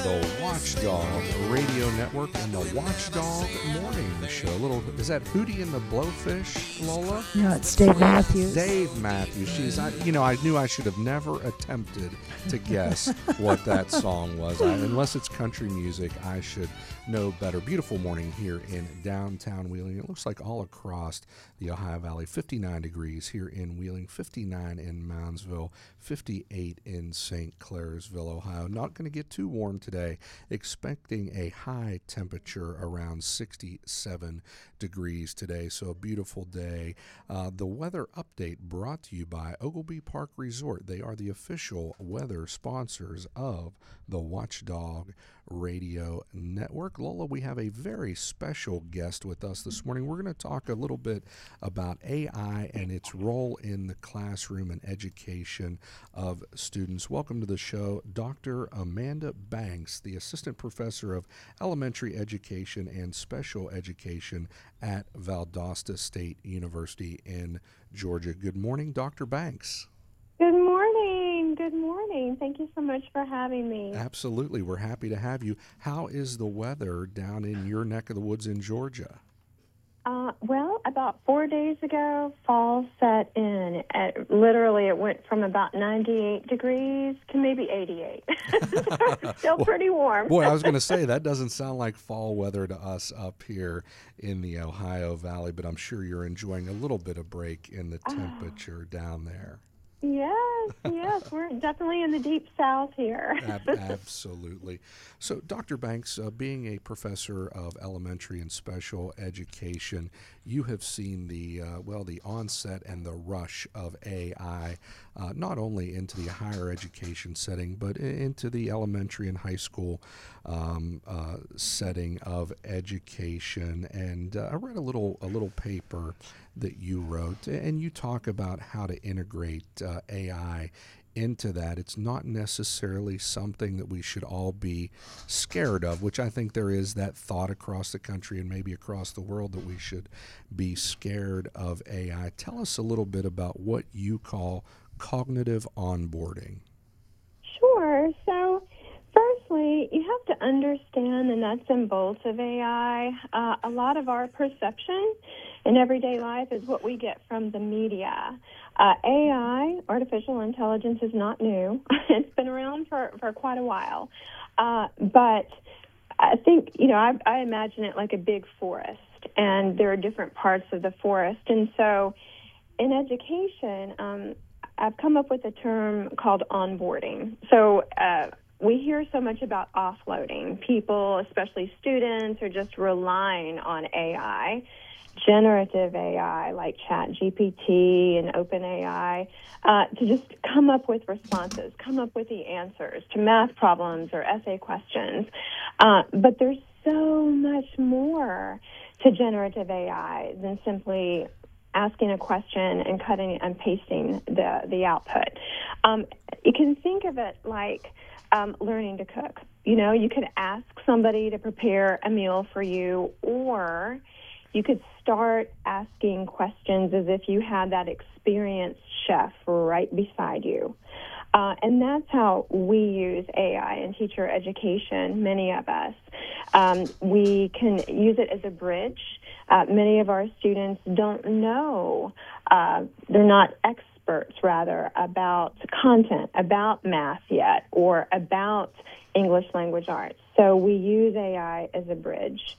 the Watchdog Radio Network and the Watchdog Morning Show. Is that Hootie and the Blowfish, Lola? No, it's Dave Matthews. Dave Matthews. I knew I should have never attempted to guess what that song was. Unless it's country music, I should know better. Beautiful morning here in downtown Wheeling. It looks like all across the Ohio Valley. 59 degrees here in Wheeling, 59 in Moundsville, 58 in St. Clairsville, Ohio. Not going to get too warm today. Expecting a high temperature around 67 degrees today. So a beautiful day. The weather update brought to you by Oglebay Park Resort. They are the official weather sponsors of the Watchdog Radio Network. Lola, we have a very special guest with us this morning. We're going to talk a little bit about AI and its role in the classroom and education of students. Welcome to the show, Dr. Amanda Banks, the Assistant Professor of Elementary Education and Special Education at Valdosta State University in Georgia. Good morning, Dr. Banks. Good morning. Good morning. Thank you so much for having me. Absolutely. We're happy to have you. How is the weather down in your neck of the woods in Georgia? Well, about 4 days ago, fall set in. Literally, it went from about 98 degrees to maybe 88. Still pretty warm. Boy, I was going to say, that doesn't sound like fall weather to us up here in the Ohio Valley, but I'm sure you're enjoying a little bit of break in the temperature down there. Yes, we're definitely in the deep south here. Absolutely. So, Dr. Banks, being a professor of elementary and special education, you have seen the onset and the rush of AI, not only into the higher education setting, but into the elementary and high school setting of education. And I read a little paper that you wrote, and you talk about how to integrate AI into that. It's not necessarily something that we should all be scared of, which I think there is that thought across the country and maybe across the world that we should be scared of AI. Tell us a little bit about what you call cognitive onboarding. Sure. So, firstly, you have to understand the nuts and bolts of AI. A lot of our perception in everyday life is what we get from the media. AI, artificial intelligence, is not new. It's been around for quite a while. But I think, I imagine it like a big forest, and there are different parts of the forest. And so in education, I've come up with a term called onboarding. So we hear so much about offloading. People, especially students, are just relying on AI. Generative AI like ChatGPT and OpenAI to just come up with responses, come up with the answers to math problems or essay questions. But there's so much more to generative AI than simply asking a question and cutting and pasting the output. You can think of it like learning to cook. You could ask somebody to prepare a meal for you, or you could start asking questions as if you had that experienced chef right beside you. And that's how we use AI in teacher education, many of us. We can use it as a bridge. Many of our students don't know, they're not experts, rather, about content, about math yet, or about English language arts. So we use AI as a bridge.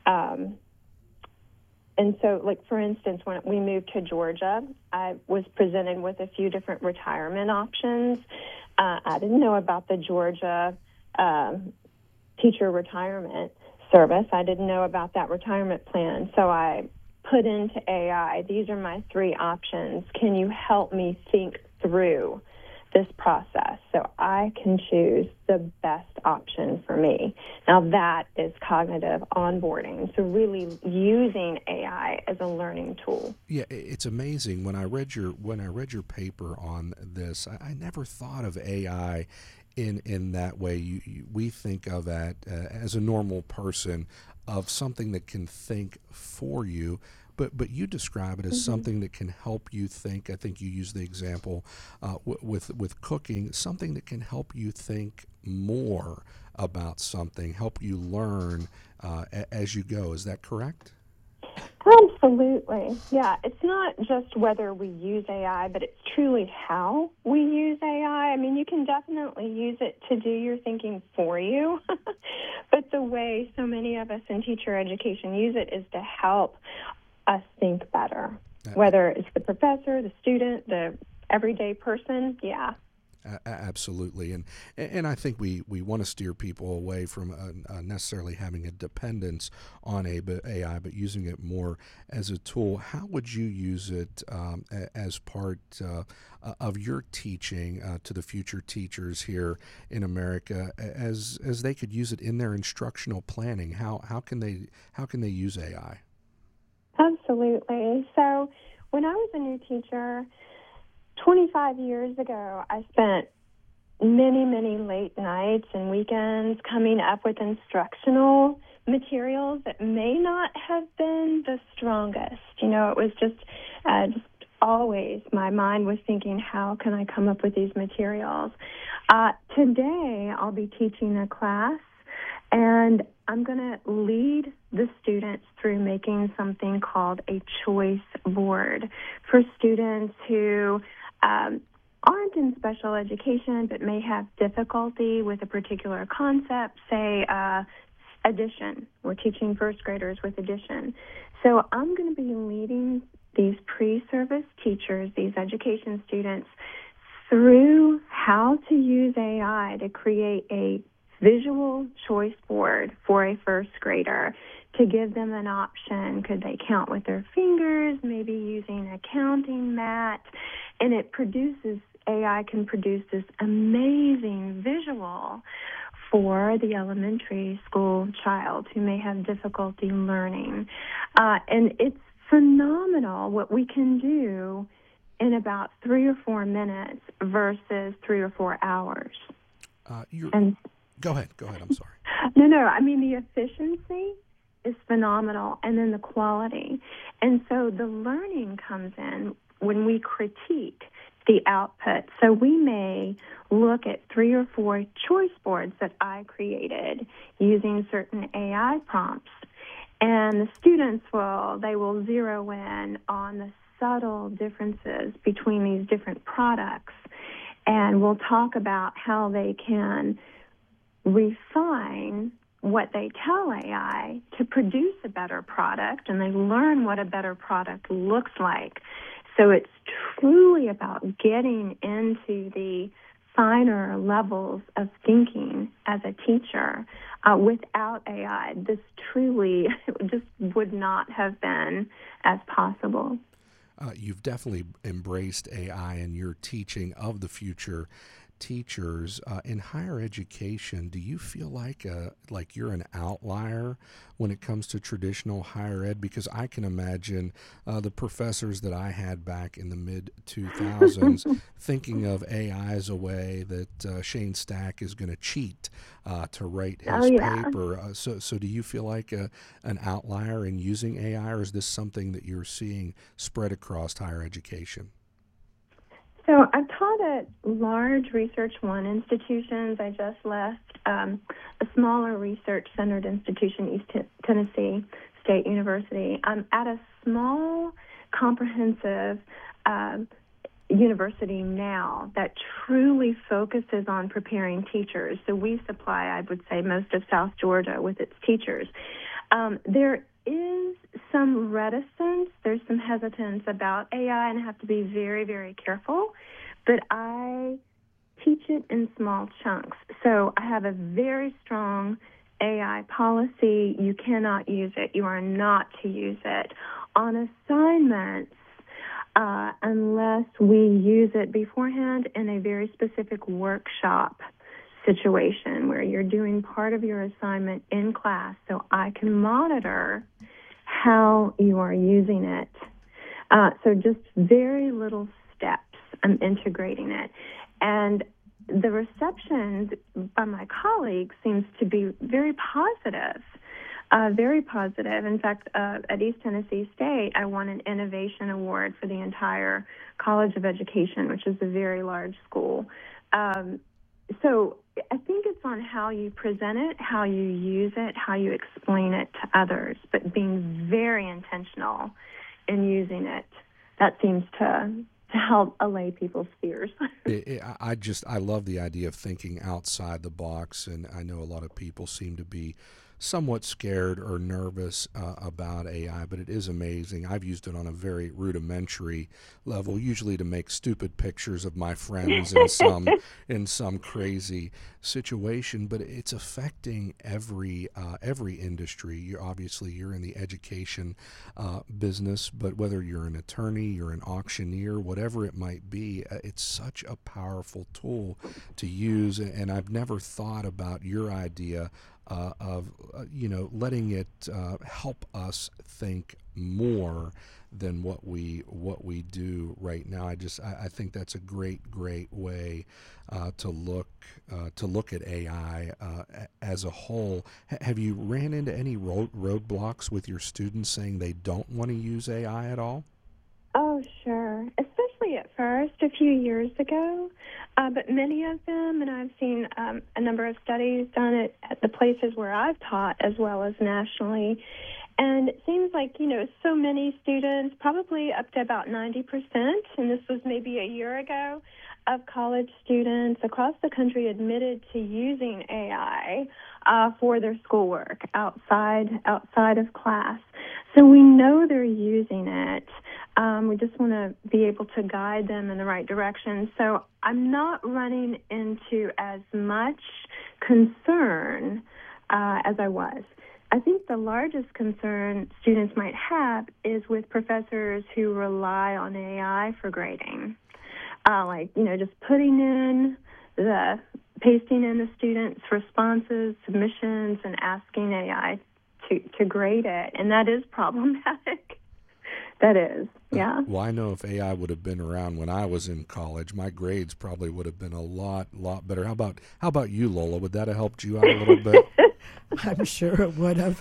And so, for instance, when we moved to Georgia, I was presented with a few different retirement options. I didn't know about the Georgia teacher retirement service. I didn't know about that retirement plan. So I put into AI, these are my three options. Can you help me think through this process so I can choose the best option for me? Now that is cognitive onboarding. So really using AI as a learning tool. Yeah, it's amazing. When I read your paper on this, I never thought of AI in that way. We think of it as a normal person, of something that can think for you. But you describe it as something that can help you think. I think you use the example with cooking, something that can help you think more about something, help you learn as you go. Is that correct? Absolutely. Yeah, it's not just whether we use AI, but it's truly how we use AI. I mean, you can definitely use it to do your thinking for you, but the way so many of us in teacher education use it is to help us think better, whether it's the professor, the student, the everyday person. Yeah. Absolutely, and I think we want to steer people away from necessarily having a dependence on AI, but using it more as a tool. How would you use it as part of your teaching to the future teachers here in America, as they could use it in their instructional planning? How can they use AI? Absolutely. So when I was a new teacher 25 years ago, I spent many, many late nights and weekends coming up with instructional materials that may not have been the strongest. You know, it was just always my mind was thinking, how can I come up with these materials? Today, I'll be teaching a class, and I'm going to lead the students through making something called a choice board for students who aren't in special education but may have difficulty with a particular concept, say addition. We're teaching first graders with addition. So I'm going to be leading these pre-service teachers, these education students, through how to use AI to create a visual choice board for a first grader, to give them an option. Could they count with their fingers, maybe using a counting mat? And AI can produce this amazing visual for the elementary school child who may have difficulty learning. And it's phenomenal what we can do in about 3 or 4 minutes versus 3 or 4 hours. Go ahead. I'm sorry. No. I mean, the efficiency is phenomenal, and then the quality. And so the learning comes in when we critique the output. So we may look at 3 or 4 choice boards that I created using certain AI prompts, and the students will zero in on the subtle differences between these different products, and we'll talk about how they can refine what they tell AI to produce a better product, and they learn what a better product looks like. So it's truly about getting into the finer levels of thinking as a teacher. Without AI, this truly just would not have been as possible. You've definitely embraced AI in your teaching of the future teachers in higher education. Do you feel like you're an outlier when it comes to traditional higher ed? Because I can imagine the professors that I had back in the mid 2000s thinking of AI as a way that Shane Stack is going to cheat to write his paper. So do you feel like an outlier in using AI, or is this something that you're seeing spread across higher education? So I've taught at large Research One institutions. I just left a smaller research-centered institution, East Tennessee State University. I'm at a small, comprehensive university now that truly focuses on preparing teachers. So we supply, I would say, most of South Georgia with its teachers. There is some reticence, there's some hesitance about AI, and I have to be very, very careful. But I teach it in small chunks. So I have a very strong AI policy. You cannot use it. You are not to use it on assignments unless we use it beforehand in a very specific workshop situation where you're doing part of your assignment in class, so I can monitor how you are using it. So just very little steps, I'm integrating it. And the reception by my colleagues seems to be very positive. Very positive. In fact, at East Tennessee State, I won an innovation award for the entire College of Education, which is a very large school. So I think it's on how you present it, how you use it, how you explain it to others, but being very intentional in using it. That seems to help allay people's fears. I love the idea of thinking outside the box, and I know a lot of people seem to be somewhat scared or nervous about AI, but it is amazing. I've used it on a very rudimentary level, usually to make stupid pictures of my friends in some crazy situation. But it's affecting every industry. You're in the education business, but whether you're an attorney, you're an auctioneer, whatever it might be, it's such a powerful tool to use. And I've never thought about your idea of letting it help us think more than what we do right now. I think that's a great way to look at AI as a whole. Have you ran into any roadblocks with your students saying they don't want to use AI at all? Oh, sure. Especially at first, a few years ago. But many of them, and I've seen a number of studies done at the places where I've taught as well as nationally. And it seems like, so many students, probably up to about 90%, and this was maybe a year ago, of college students across the country admitted to using AI for their schoolwork outside of class. So we know they're using it. We just want to be able to guide them in the right direction. So I'm not running into as much concern as I was. I think the largest concern students might have is with professors who rely on AI for grading. Just pasting in the students' responses, submissions, and asking AI to grade it. And that is problematic. That is, yeah. Well, I know if AI would have been around when I was in college, my grades probably would have been a lot better. How about you, Lola? Would that have helped you out a little bit? I'm sure it would have.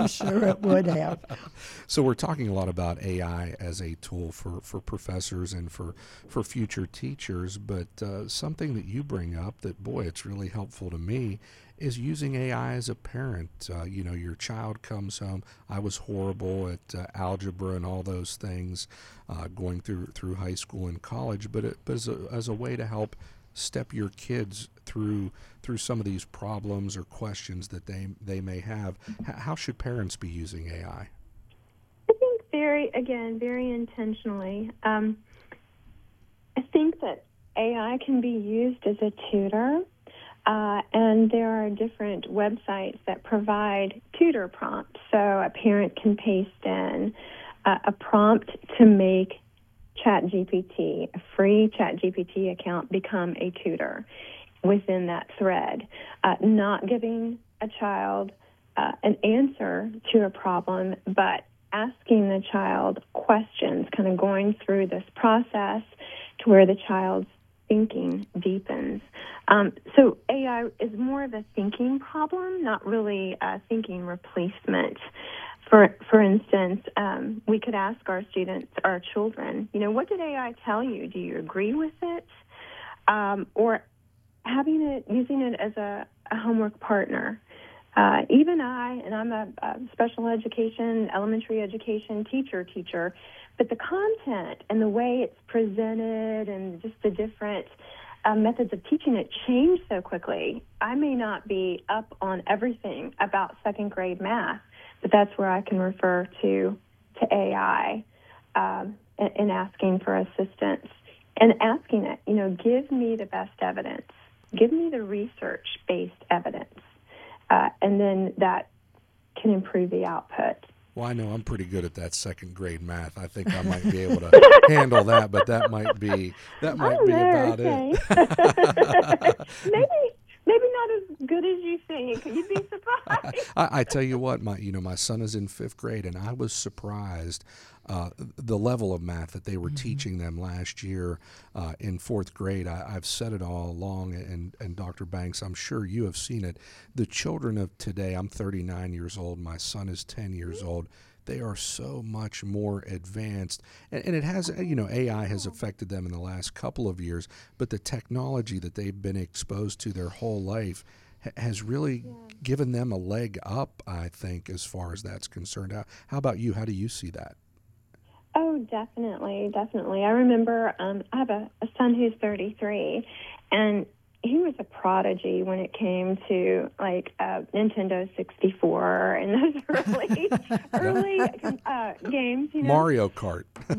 So we're talking a lot about AI as a tool for professors and for future teachers, but something that you bring up that, boy, it's really helpful to me is using AI as a parent. Your child comes home. I was horrible at algebra and all those things going through high school and college, but as a way to help step your kids through some of these problems or questions that they may have. How should parents be using AI? I think very intentionally. I think that AI can be used as a tutor, and there are different websites that provide tutor prompts. So a parent can paste in a prompt to make ChatGPT, a free ChatGPT account, become a tutor within that thread, not giving a child an answer to a problem, but asking the child questions, kind of going through this process to where the child's thinking deepens. So AI is more of a thinking problem, not really a thinking replacement. For instance, we could ask our children, what did AI tell you? Do you agree with it? Or using it as a homework partner. Even I'm a special education, elementary education teacher, but the content and the way it's presented and just the different methods of teaching it change so quickly. I may not be up on everything about second grade math, but that's where I can refer to AI and asking for assistance and asking it, give me the best evidence, give me the research-based evidence, and then that can improve the output. Well, I know I'm pretty good at that second grade math. I think I might be able to handle that, but that might be about it. Maybe not not as good as you think. You'd be surprised. I tell you what, my son is in 5th grade, and I was surprised the level of math that they were teaching them last year in 4th grade. I've said it all along, and Dr. Banks, I'm sure you have seen it. The children of today, I'm 39 years old, my son is 10 years old. They are so much more advanced, and it has, AI has affected them in the last couple of years, but the technology that they've been exposed to their whole life has really given them a leg up, I think, as far as that's concerned. How about you? How do you see that? Oh, definitely, definitely. I remember I have a son who's 33, and he was a prodigy when it came to Nintendo 64 and those early games. Mario Kart.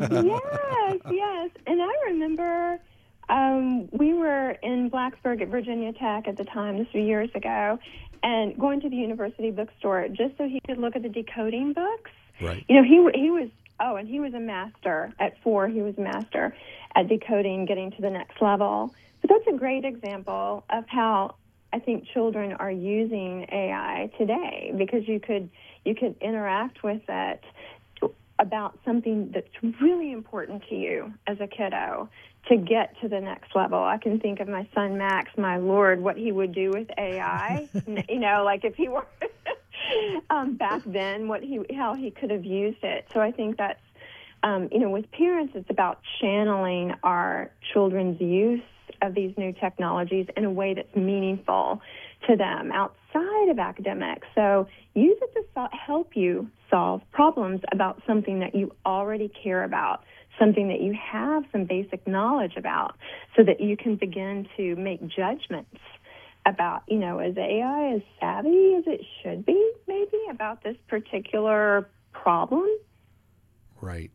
Yes. And I remember we were in Blacksburg at Virginia Tech at the time. This was years ago, and going to the university bookstore just so he could look at the decoding books. Right. He was. Oh, and he was a master at 4. He was a master at decoding, getting to the next level. But that's a great example of how I think children are using AI today, because you could interact with it about something that's really important to you as a kiddo to get to the next level. I can think of my son Max, my Lord, what he would do with AI. Like if he were back then, how he could have used it. So I think that's with parents, it's about channeling our children's use of these new technologies in a way that's meaningful to them outside of academics. So use it to help you solve problems about something that you already care about, something that you have some basic knowledge about, so that you can begin to make judgments about, is AI as savvy as it should be, maybe, about this particular problem? Right.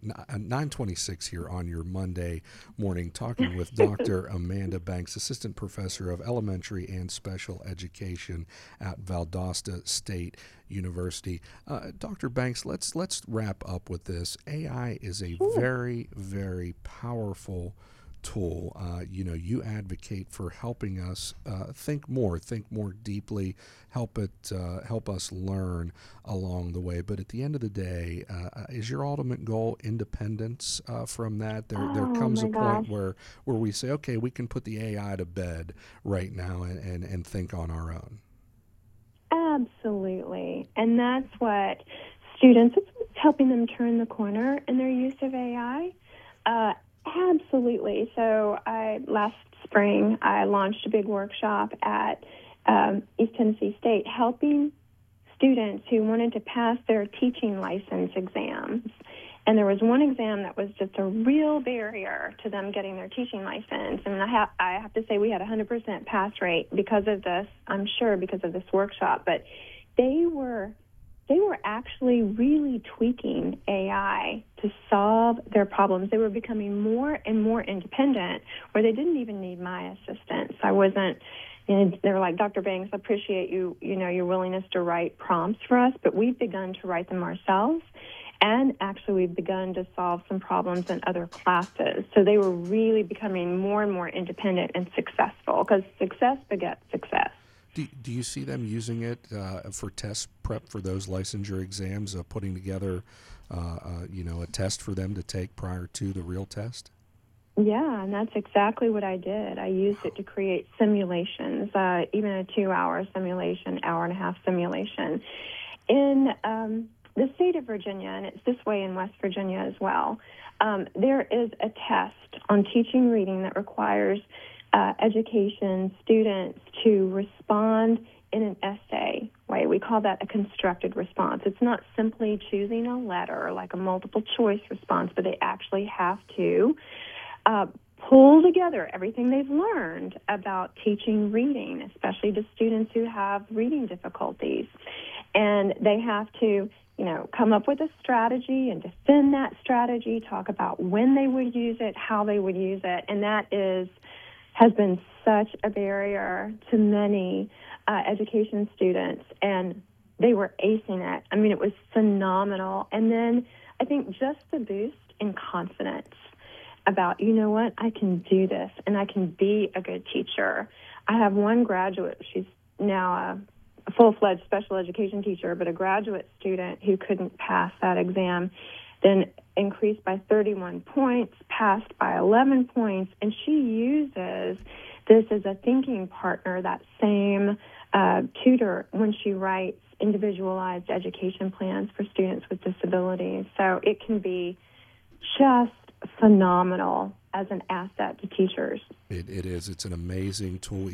9:26 here on your Monday morning, talking with Dr. Amanda Banks, Assistant Professor of Elementary and Special Education at Valdosta State University. Dr. Banks, let's wrap up with this. AI is a very, very powerful tool. You advocate for helping us think more deeply, help us learn along the way. But at the end of the day, is your ultimate goal independence from that? There comes a point where we say, okay, we can put the AI to bed right now and think on our own. Absolutely. And that's what students, it's helping them turn the corner in their use of AI. Absolutely. So last spring, I launched a big workshop at East Tennessee State, helping students who wanted to pass their teaching license exams. And there was one exam that was just a real barrier to them getting their teaching license. And I have to say we had a 100% pass rate because of this, I'm sure because of this workshop. But they were actually really tweaking AI to solve their problems. They were becoming more and more independent, where they didn't even need my assistance. I wasn't, they were like, Dr. Banks, I appreciate your willingness to write prompts for us, but we've begun to write them ourselves. And actually, we've begun to solve some problems in other classes. So they were really becoming more and more independent and successful, because success begets success. Do you see them using it for test prep for those licensure exams, putting together, a test for them to take prior to the real test? Yeah, and that's exactly what I did. I used it to create simulations, even a 2-hour simulation, hour-and-a-half simulation. In the state of Virginia, and it's this way in West Virginia as well, there is a test on teaching reading that requires education students to respond in an essay way. We call that a constructed response. It's not simply choosing a letter like a multiple choice response, but they actually have to pull together everything they've learned about teaching reading, especially to students who have reading difficulties. And they have to come up with a strategy and defend that strategy, talk about when they would use it, how they would use it, and that has been such a barrier to many education students, and they were acing it. I mean, it was phenomenal. And then I think just the boost in confidence about, I can do this and I can be a good teacher. I have one graduate. She's now a full-fledged special education teacher, but a graduate student who couldn't pass that exam, then increased by 31 points, passed by 11 points, and she uses this as a thinking partner, that same tutor, when she writes individualized education plans for students with disabilities. So it can be just phenomenal as an asset to teachers. It is. It's an amazing tool.